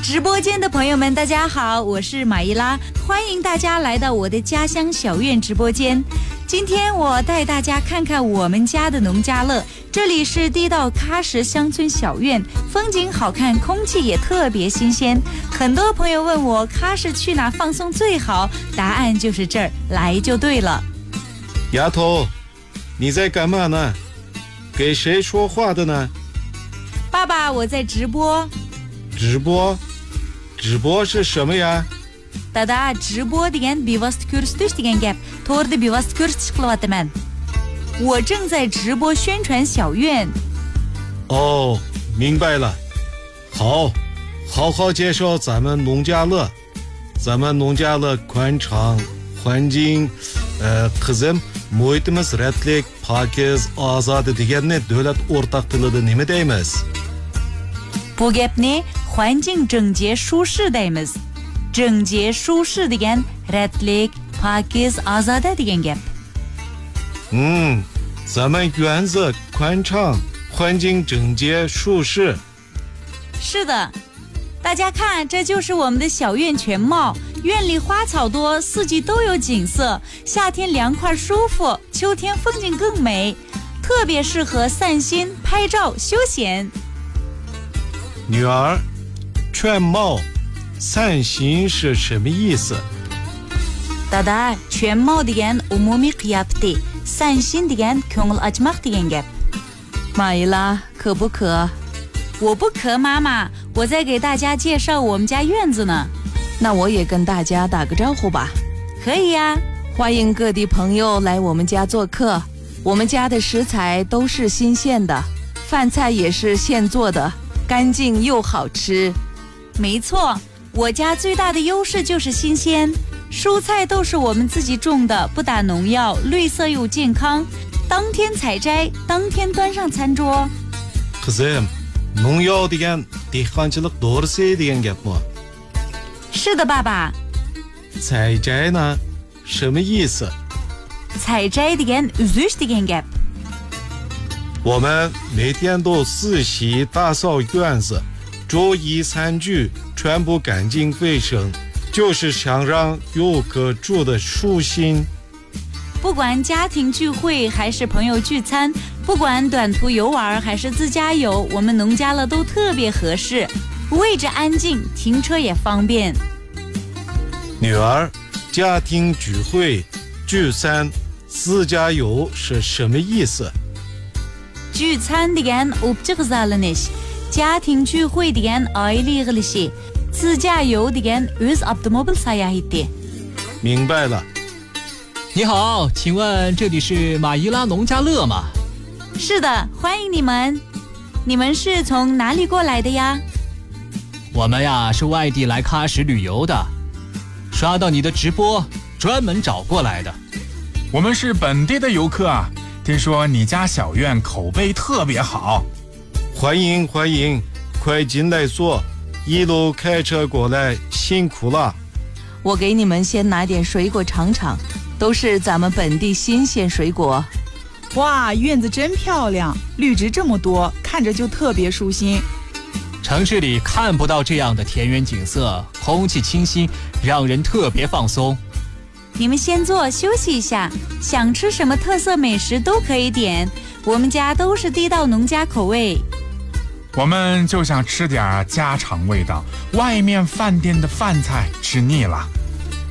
直播间的朋友们大家好，我是马伊拉，欢迎大家来到我的家乡小院直播间。今天我带大家看看我们家的农家乐，这里是地道喀什乡村小院，风景好看，空气也特别新鲜。很多朋友问我喀什去哪放松最好，答案就是这儿，来就对了。 丫头，你在干嘛呢？给谁说话的呢？ 爸爸，我在直播。 直播是什么呀？ Dada, 直播degan bevosita ko'rsatish degan gap. To'g'rida bevosita ko'rsatish qilyapman. 我正在直播宣传小院。 哦，明白了。好好介绍咱们农家乐。咱们农家乐宽敞，环境qizim, muhitimiz ratlik, pokiz, ozod deganni davlat o'rtaq tilida nima deymiz? Bu gapni环境整洁舒适deymiz. 整洁舒适degan ratlik, pokiz, ozoda degan gap. 咱们院子宽敞，环境整洁舒适。 是的，大家看，这就是我们的小院全貌。院里花草多，四季都有景色，夏天凉快舒服，秋天风景更美，特别适合散心、拍照、休闲。 女儿，全貌散心是什么意思？ Dada, 全貌degan umumiy qiyofati, 散心degan ko'ngil ochmoq degan gap. 马伊拉，渴不渴？ 我不渴，妈妈，我在给大家介绍我们家院子呢。 那我也跟大家打个招呼吧。 可以呀， 欢迎各地朋友来我们家做客。我们家的食材都是新鲜的，饭菜也是现做的，干净又好吃。 没错，我家最大的优势就是新鲜，蔬菜都是我们自己种的，不打农药，绿色又健康，当天采摘，当天端上餐桌。 qizim, 농약 degan dehqonchilik to'g'risi degan gapmi? 是的，爸爸。 采摘呢？什么意思？ 采摘degan uzish degan gap. 我们每天都仔细打扫院子，注意餐具全部干净卫生，就是想让游客住得舒心。 不管家庭聚会还是朋友聚餐，不管短途游玩还是自驾游，我们农家乐都特别合适，位置安静，停车也方便。 女儿，家庭聚会、聚餐、自驾游是什么意思？ 聚餐degan o'pchiq zalinish, 家庭聚会degan oila yig'ilishi, 自驾游degan o'z avtomobil sayohati. 明白了。 你好，请问这里是马伊拉农家乐吗？ 是的，欢迎你们。你们是从哪里过来的呀？ 我们呀是外地来喀什旅游的，刷到你的直播，专门找过来的。 我们是本地的游客啊，听说你家小院口碑特别好。 欢迎，快进来坐，一路开车过来辛苦了。 我给你们先拿点水果尝尝，都是咱们本地新鲜水果。 哇，院子真漂亮，绿植这么多，看着就特别舒心。 城市里看不到这样的田园景色，空气清新，让人特别放松。 你们先坐休息一下，想吃什么特色美食都可以点，我们家都是地道农家口味。 我们就想吃点家常味道，外面饭店的饭菜吃腻了。